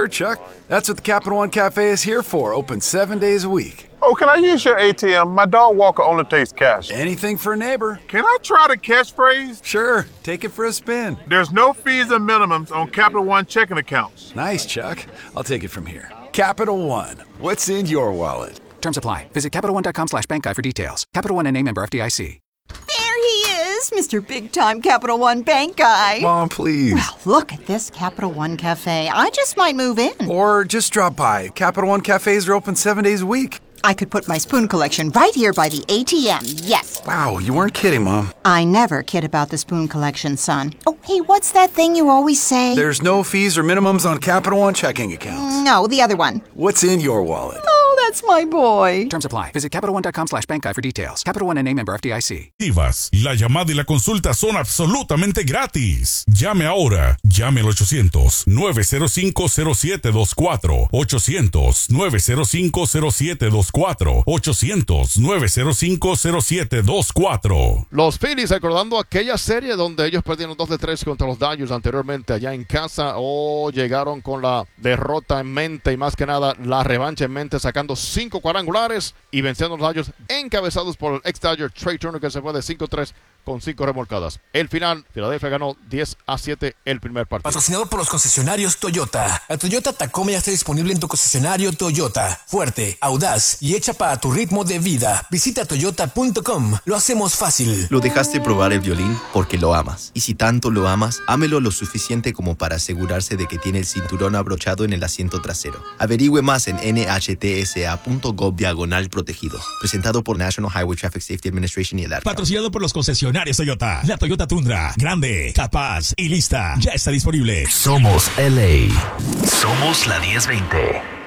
Sure, Chuck. That's what the Capital One Cafe is here for. Open 7 days a week. Oh, can I use your ATM? My dog Walker only takes cash. Anything for a neighbor. Can I try the catchphrase? Sure. Take it for a spin. There's no fees and minimums on Capital One checking accounts. Nice, Chuck. I'll take it from here. Capital One. What's in your wallet? Terms apply. Visit CapitalOne.com/bankguide for details. Capital One NA, member FDIC. There he is, Mr. Big Time Capital One Bank Guy. Mom, please. Well, look at this Capital One Cafe. I just might move in. Or just drop by. Capital One Cafes are open 7 days a week. I could put my spoon collection right here by the ATM, yes. Wow, you weren't kidding, Mom. I never kid about the spoon collection, son. Oh, hey, what's that thing you always say? There's no fees or minimums on Capital One checking accounts. No, the other one. What's in your wallet? Oh, that's my boy. Terms apply. Visit CapitalOne.com/bankguide for details. Capital One NA, member FDIC. La llamada y la consulta son absolutamente gratis. Llame ahora. Llame al 800-905-0724. 800-905-0724. 800-905-0724. Los Phillies recordando aquella serie donde ellos perdieron 2-3 contra los Dodgers anteriormente allá en casa. Llegaron con la derrota en mente y más que nada la revancha en mente, sacando 5 cuadrangulares y venciendo a los Dodgers encabezados por el ex-Dodger Trey Turner, que se fue de 5-3 con 5 remolcadas. El final, Filadelfia ganó 10-7 el primer partido. Patrocinado por los concesionarios Toyota. La Toyota Tacoma ya está disponible en tu concesionario Toyota. Fuerte, audaz y hecha para tu ritmo de vida. Visita toyota.com. Lo hacemos fácil. Lo dejaste probar el violín porque lo amas. Y si tanto lo amas, ámelo lo suficiente como para asegurarse de que tiene el cinturón abrochado en el asiento trasero. Averigüe más en nhtsa.gov/protegido. Presentado por National Highway Traffic Safety Administration y el ARCA. Patrocinado por los concesionarios Toyota. La Toyota Tundra, grande, capaz y lista, ya está disponible. Somos LA. Somos la 1020.